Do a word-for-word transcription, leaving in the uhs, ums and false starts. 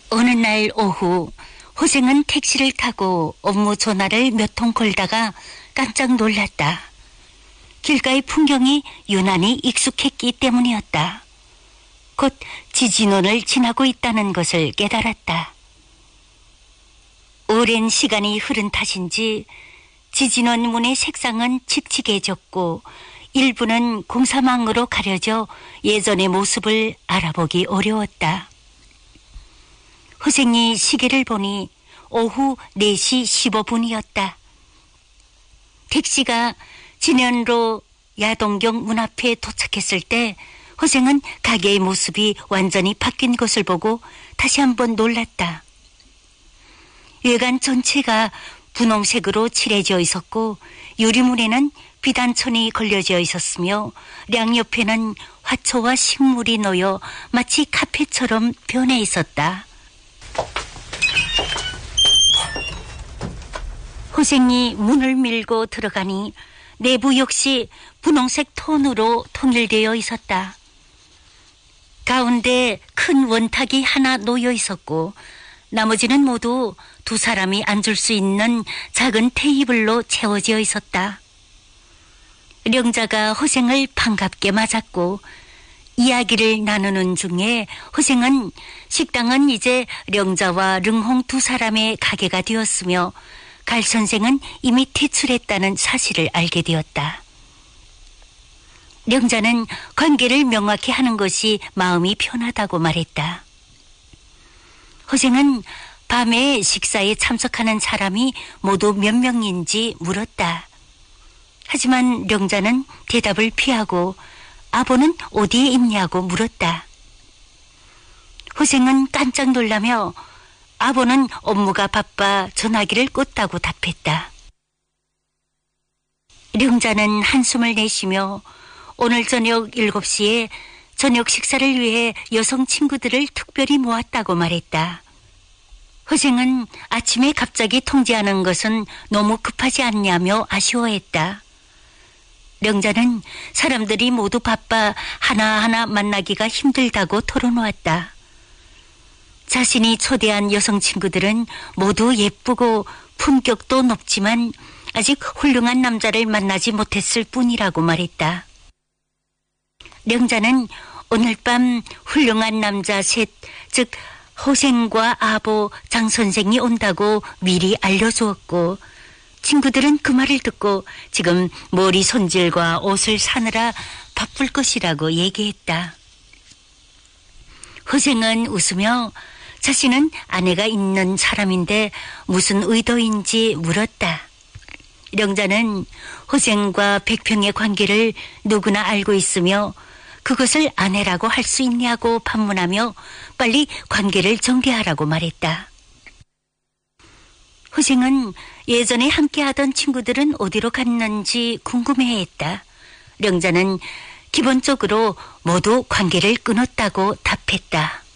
어느 날 오후 호생은 택시를 타고 업무 전화를 몇 통 걸다가 깜짝 놀랐다. 길가의 풍경이 유난히 익숙했기 때문이었다. 곧 지진원을 지나고 있다는 것을 깨달았다. 오랜 시간이 흐른 탓인지 지진원 문의 색상은 칙칙해졌고 일부는 공사망으로 가려져 예전의 모습을 알아보기 어려웠다. 호생이 시계를 보니 오후 네 시 십오 분이었다. 택시가 진현로 야동경 문 앞에 도착했을 때 호생은 가게의 모습이 완전히 바뀐 것을 보고 다시 한번 놀랐다. 외관 전체가 분홍색으로 칠해져 있었고 유리문에는 비단천이 걸려져 있었으며 량옆에는 화초와 식물이 놓여 마치 카페처럼 변해 있었다. 호생이 문을 밀고 들어가니 내부 역시 분홍색 톤으로 통일되어 있었다. 가운데 큰 원탁이 하나 놓여 있었고 나머지는 모두 두 사람이 앉을 수 있는 작은 테이블로 채워져 있었다. 령자가 호생을 반갑게 맞았고 이야기를 나누는 중에 호생은 식당은 이제 령자와 릉홍 두 사람의 가게가 되었으며 갈 선생은 이미 퇴출했다는 사실을 알게 되었다. 령자는 관계를 명확히 하는 것이 마음이 편하다고 말했다. 호생은 밤에 식사에 참석하는 사람이 모두 몇 명인지 물었다. 하지만 령자는 대답을 피하고 아버는 어디에 있냐고 물었다. 호생은 깜짝 놀라며 아버는 업무가 바빠 전화기를 껐다고 답했다. 령자는 한숨을 내쉬며 오늘 저녁 일곱 시에 저녁 식사를 위해 여성 친구들을 특별히 모았다고 말했다. 호생은 아침에 갑자기 통지하는 것은 너무 급하지 않냐며 아쉬워했다. 령자는 사람들이 모두 바빠 하나하나 만나기가 힘들다고 털어놓았다. 자신이 초대한 여성 친구들은 모두 예쁘고 품격도 높지만 아직 훌륭한 남자를 만나지 못했을 뿐이라고 말했다. 령자는 오늘 밤 훌륭한 남자 셋, 즉 호생과 아보, 장 선생이 온다고 미리 알려주었고 친구들은 그 말을 듣고 지금 머리 손질과 옷을 사느라 바쁠 것이라고 얘기했다. 호생은 웃으며 자신은 아내가 있는 사람인데 무슨 의도인지 물었다. 령자는 호생과 백평의 관계를 누구나 알고 있으며 그것을 아내라고 할 수 있냐고 반문하며 빨리 관계를 정리하라고 말했다. 호생은 예전에 함께하던 친구들은 어디로 갔는지 궁금해했다. 령자는 기본적으로 모두 관계를 끊었다고 답했다.